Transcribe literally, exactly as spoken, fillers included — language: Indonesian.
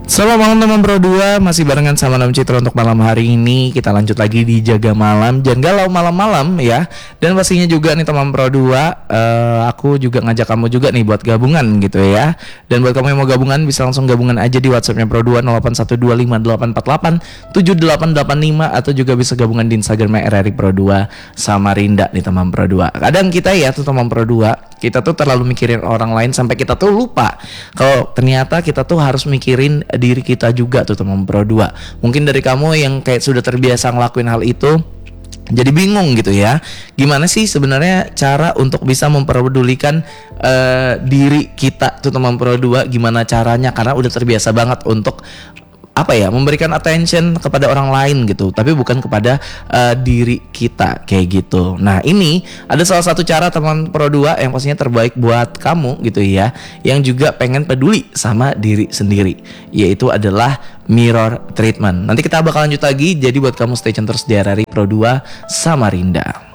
Selamat malam teman Pro dua, masih barengan sama Nam Citra untuk malam hari ini. Kita lanjut lagi di Jaga Malam, jangan galau malam-malam ya. Dan pastinya juga nih teman Pro dua, uh, aku juga ngajak kamu juga nih buat gabungan gitu ya. Dan buat kamu yang mau gabungan bisa langsung gabungan aja di WhatsAppnya Pro dua nol delapan satu dua lima delapan empat delapan tujuh delapan delapan lima, atau juga bisa gabungan di Instagramnya R R I Pro dua Samarinda nih teman Pro dua. Kadang kita ya tuh teman Pro dua, kita tuh terlalu mikirin orang lain sampai kita tuh lupa kalau ternyata kita tuh harus mikirin diri kita juga tuh teman Pro dua. Mungkin dari kamu yang kayak sudah terbiasa ngelakuin hal itu jadi bingung gitu ya. Gimana sih sebenarnya cara untuk bisa memperdulikan uh, diri kita tuh teman Pro dua? Gimana caranya? Karena udah terbiasa banget untuk apa ya, memberikan attention kepada orang lain gitu, tapi bukan kepada uh, diri kita kayak gitu. Nah ini ada salah satu cara teman Pro dua yang pastinya terbaik buat kamu gitu ya, yang juga pengen peduli sama diri sendiri, yaitu adalah mirror treatment. Nanti kita bakal lanjut lagi, jadi buat kamu stay tune terus di R R I Pro dua Samarinda.